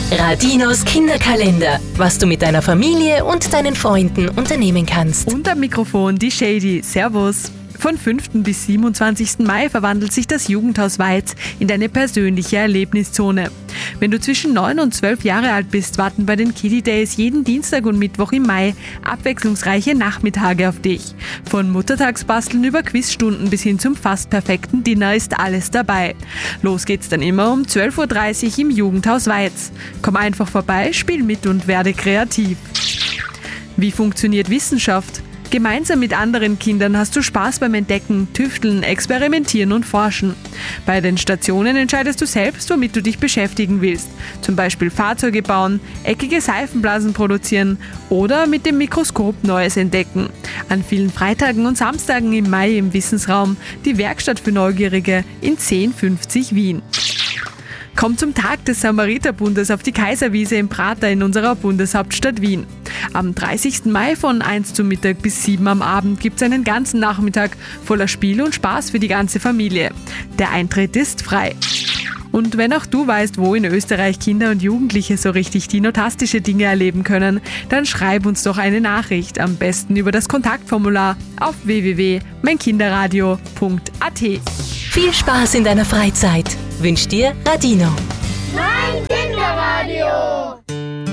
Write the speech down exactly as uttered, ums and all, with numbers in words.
Radinos Kinderkalender, was du mit deiner Familie und deinen Freunden unternehmen kannst. Und am Mikrofon die Shady. Servus. Von fünften bis siebenundzwanzigsten Mai verwandelt sich das Jugendhaus Weiz in deine persönliche Erlebniszone. Wenn du zwischen neun und zwölf Jahre alt bist, warten bei den Kiddie Days jeden Dienstag und Mittwoch im Mai abwechslungsreiche Nachmittage auf dich. Von Muttertagsbasteln über Quizstunden bis hin zum fast perfekten Dinner ist alles dabei. Los geht's dann immer um zwölf Uhr dreißig im Jugendhaus Weiz. Komm einfach vorbei, spiel mit und werde kreativ. Wie funktioniert Wissenschaft? Gemeinsam mit anderen Kindern hast du Spaß beim Entdecken, Tüfteln, Experimentieren und Forschen. Bei den Stationen entscheidest du selbst, womit du dich beschäftigen willst. Zum Beispiel Fahrzeuge bauen, eckige Seifenblasen produzieren oder mit dem Mikroskop Neues entdecken. An vielen Freitagen und Samstagen im Mai im Wissensraum die Werkstatt für Neugierige in zehn fünfzig Wien. Komm zum Tag des Samariterbundes auf die Kaiserwiese im Prater in unserer Bundeshauptstadt Wien. Am dreißigsten Mai von eins zum Mittag bis sieben am Abend gibt es einen ganzen Nachmittag voller Spiel und Spaß für die ganze Familie. Der Eintritt ist frei. Und wenn auch du weißt, wo in Österreich Kinder und Jugendliche so richtig dinotastische Dinge erleben können, dann schreib uns doch eine Nachricht, am besten über das Kontaktformular auf w w w punkt mein kinderradio punkt a t. Viel Spaß in deiner Freizeit wünscht dir Radino. Mein Kinderradio.